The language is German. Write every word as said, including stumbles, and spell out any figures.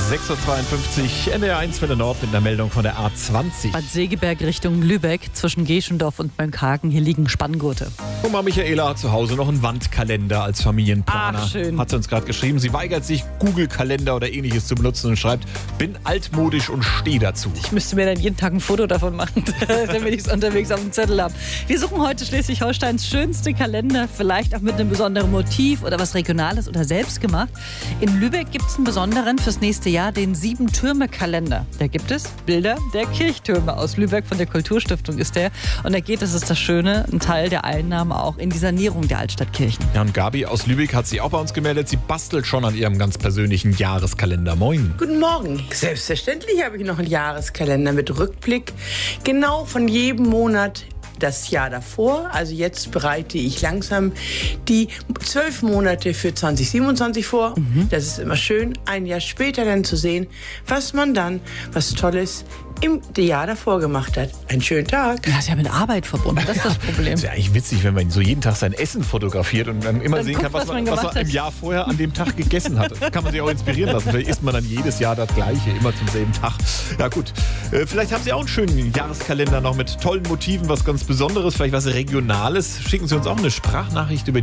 sechs Uhr zweiundfünfzig, N D R eins Welle Nord mit einer Meldung von der A zwanzig. Bad Segeberg Richtung Lübeck zwischen Geschendorf und Mönchhagen. Hier liegen Spanngurte. Oma Michaela hat zu Hause noch einen Wandkalender als Familienplaner. Ach, schön. Hat sie uns gerade geschrieben. Sie weigert sich, Google-Kalender oder ähnliches zu benutzen und schreibt, bin altmodisch und stehe dazu. Ich müsste mir dann jeden Tag ein Foto davon machen, damit ich es unterwegs auf dem Zettel habe. Wir suchen heute Schleswig-Holsteins schönste Kalender, vielleicht auch mit einem besonderen Motiv oder was Regionales oder selbst gemacht. In Lübeck gibt es einen besonderen fürs nächste Jahr, den Sieben-Türme-Kalender. Da gibt es Bilder der Kirchtürme aus Lübeck, von der Kulturstiftung ist der. Und da geht, das ist das Schöne, ein Teil der Einnahmen auch in die Sanierung der Altstadtkirchen. Ja, und Gabi aus Lübeck hat sich auch bei uns gemeldet. Sie bastelt schon an ihrem ganz persönlichen Jahreskalender. Moin. Guten Morgen. Selbstverständlich habe ich noch einen Jahreskalender mit Rückblick. Genau von jedem Monat das Jahr davor. Also jetzt bereite ich langsam die zwölf Monate für zwanzig siebenundzwanzig vor. Mhm. Das ist immer schön, ein Jahr später dann zu sehen, was man dann, was Tolles im Jahr davor gemacht hat. Einen schönen Tag. Das ist ja mit Arbeit verbunden, das ist das Problem. Das ist ja eigentlich witzig, wenn man so jeden Tag sein Essen fotografiert und dann immer Dann sehen guckt, kann, was, was man man, was gemacht man im hat. Jahr vorher an dem Tag gegessen hat. Kann man sich auch inspirieren lassen. Vielleicht isst man dann jedes Jahr das Gleiche, immer zum selben Tag. Ja gut, äh, vielleicht haben Sie auch einen schönen Jahreskalender noch mit tollen Motiven, was ganz Besonderes, vielleicht was Regionales. Schicken Sie uns auch eine Sprachnachricht über die